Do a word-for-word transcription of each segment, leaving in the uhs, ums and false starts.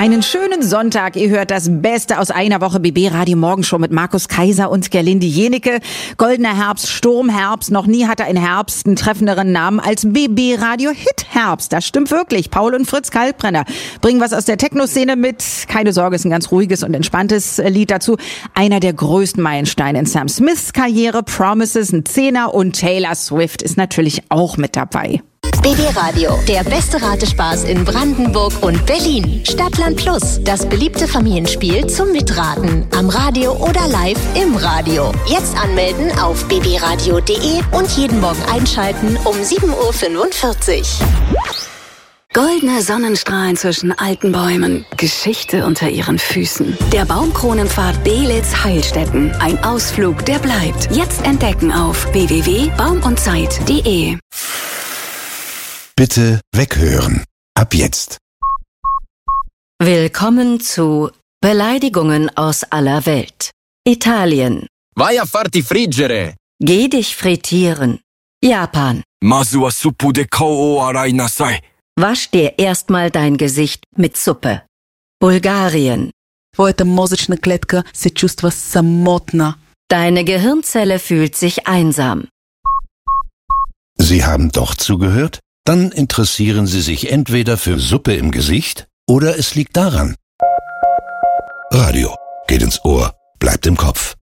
Einen schönen Sonntag. Ihr hört das Beste aus einer Woche B B Radio Morgenshow mit Markus Kaiser und Gerlinde Jenecke. Goldener Herbst, Sturmherbst. Noch nie hatte ein Herbst einen treffenderen Namen als B B Radio Hit Herbst. Das stimmt wirklich. Paul und Fritz Kalkbrenner bringen was aus der Techno-Szene mit. Keine Sorge, ist ein ganz ruhiges und entspanntes Lied dazu. Einer der größten Meilensteine in Sam Smiths Karriere. Promises, ein Zehner, und Taylor Swift ist natürlich auch mit dabei. B B Radio, der beste Ratespaß in Brandenburg und Berlin. Stadtland Plus, das beliebte Familienspiel zum Mitraten. Am Radio oder live im Radio. Jetzt anmelden auf b b radio punkt d e und jeden Morgen einschalten um sieben Uhr fünfundvierzig. Goldene Sonnenstrahlen zwischen alten Bäumen, Geschichte unter ihren Füßen. Der Baumkronenpfad Belitz-Heilstätten. Ein Ausflug, der bleibt. Jetzt entdecken auf w w w punkt baum und zeit punkt d e. Bitte weghören. Ab jetzt. Willkommen zu Beleidigungen aus aller Welt. Italien. Vai a farti friggere. Geh dich frittieren. Japan. Mazu wa suppu de kao o arai nasai. Wasch dir erstmal dein Gesicht mit Suppe. Bulgarien. Твоята мозъчна клетка се чувства самотна. Deine Gehirnzelle fühlt sich einsam. Sie haben doch zugehört? Dann interessieren Sie sich entweder für Suppe im Gesicht oder es liegt daran. Radio geht ins Ohr, bleibt im Kopf.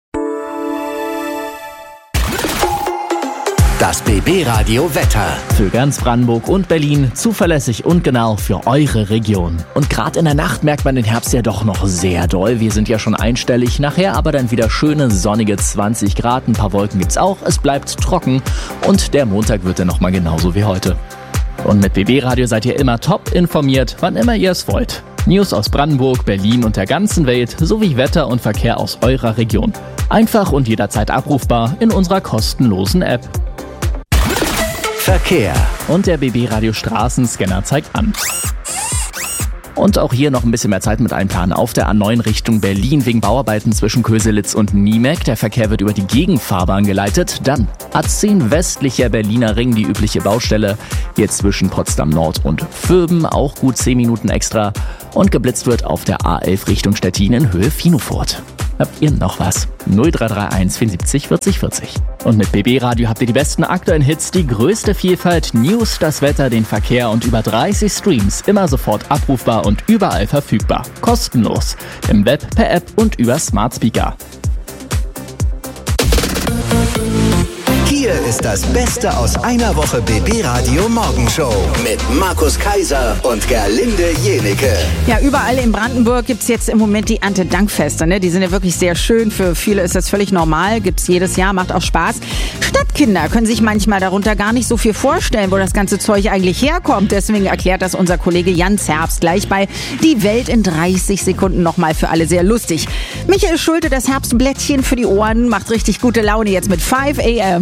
Das B B Radio Wetter. Für ganz Brandenburg und Berlin zuverlässig und genau für eure Region. Und gerade in der Nacht merkt man den Herbst ja doch noch sehr doll. Wir sind ja schon einstellig, nachher aber dann wieder schöne sonnige zwanzig Grad. Ein paar Wolken gibt's auch, es bleibt trocken und der Montag wird dann nochmal genauso wie heute. Und mit B B Radio seid ihr immer top informiert, wann immer ihr es wollt. News aus Brandenburg, Berlin und der ganzen Welt sowie Wetter und Verkehr aus eurer Region. Einfach und jederzeit abrufbar in unserer kostenlosen App. Verkehr. Und der B B Radio Straßenscanner zeigt an. Und auch hier noch ein bisschen mehr Zeit mit Einplanen auf der A neun Richtung Berlin wegen Bauarbeiten zwischen Köselitz und Niemek. Der Verkehr wird über die Gegenfahrbahn geleitet. Dann A zehn westlicher Berliner Ring, die übliche Baustelle. Hier zwischen Potsdam Nord und Vöben, auch gut zehn Minuten extra. Und geblitzt wird auf der A elf Richtung Stettin in Höhe Finofurt. Habt ihr noch was? null drei drei eins vierundsiebzig vierzig vierzig. Und mit B B Radio habt ihr die besten aktuellen Hits, die größte Vielfalt, News, das Wetter, den Verkehr und über dreißig Streams. Immer sofort abrufbar und überall verfügbar. Kostenlos. Im Web, per App und über Smart Speaker. Hier ist das Beste aus einer Woche B B Radio Morgenshow mit Markus Kaiser und Gerlinde Jenecke. Ja, überall in Brandenburg gibt's jetzt im Moment die Erntedankfeste, ne? Die sind ja wirklich sehr schön. Für viele ist das völlig normal. Gibt's jedes Jahr, macht auch Spaß. Stadtkinder können sich manchmal darunter gar nicht so viel vorstellen, wo das ganze Zeug eigentlich herkommt. Deswegen erklärt das unser Kollege Jan Zerbst gleich bei Die Welt in dreißig Sekunden nochmal für alle sehr lustig. Michael Schulte, das Herbstblättchen für die Ohren, macht richtig gute Laune jetzt mit five a m